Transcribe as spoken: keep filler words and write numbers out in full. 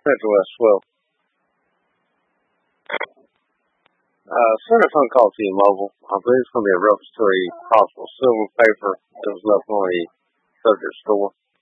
Central West twelve. Uh, send a phone call to you, mobile. I believe it's going to be a reference to a possible silver paper that was left on a subject store.